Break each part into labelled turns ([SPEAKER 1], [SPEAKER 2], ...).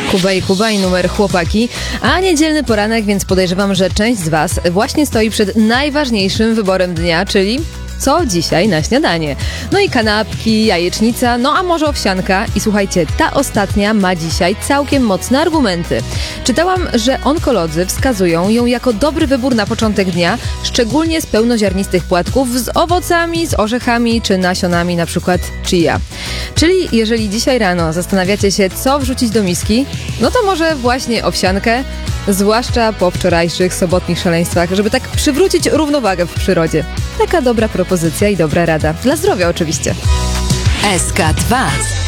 [SPEAKER 1] Kuba i numer chłopaki, a niedzielny poranek, więc podejrzewam, że część z was właśnie stoi przed najważniejszym wyborem dnia, czyli co dzisiaj na śniadanie. No i kanapki, jajecznica, no a może owsianka. I słuchajcie, ta ostatnia ma dzisiaj całkiem mocne argumenty. Czytałam, że onkolodzy wskazują ją jako dobry wybór na początek dnia, szczególnie z pełnoziarnistych płatków z owocami, z orzechami czy nasionami, na przykład chia. Czyli jeżeli dzisiaj rano zastanawiacie się, co wrzucić do miski, no to może właśnie owsiankę, zwłaszcza po wczorajszych sobotnich szaleństwach, żeby tak przywrócić równowagę w przyrodzie. Taka dobra propozycja i dobra rada. Dla zdrowia oczywiście.
[SPEAKER 2] SK2.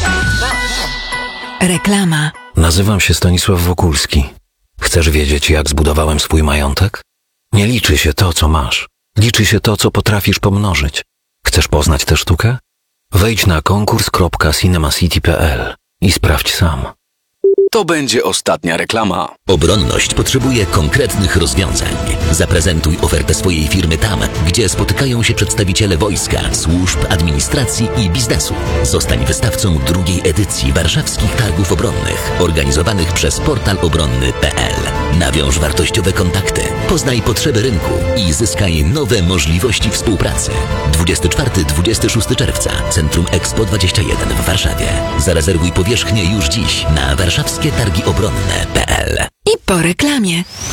[SPEAKER 2] Reklama.
[SPEAKER 3] Nazywam się Stanisław Wokulski. Chcesz wiedzieć, jak zbudowałem swój majątek? Nie liczy się to, co masz. Liczy się to, co potrafisz pomnożyć. Chcesz poznać tę sztukę? Wejdź na konkurs.cinemacity.pl i sprawdź sam.
[SPEAKER 4] To będzie ostatnia reklama.
[SPEAKER 5] Obronność potrzebuje konkretnych rozwiązań. Zaprezentuj ofertę swojej firmy tam, gdzie spotykają się przedstawiciele wojska, służb, administracji i biznesu. Zostań wystawcą drugiej edycji Warszawskich Targów Obronnych, organizowanych przez portal obronny.pl. Nawiąż wartościowe kontakty, poznaj potrzeby rynku i zyskaj nowe możliwości współpracy. 24-26 czerwca, Centrum Expo 21 w Warszawie. Zarezerwuj powierzchnię już dziś na warszawskietargiobronne.pl.
[SPEAKER 2] I po reklamie.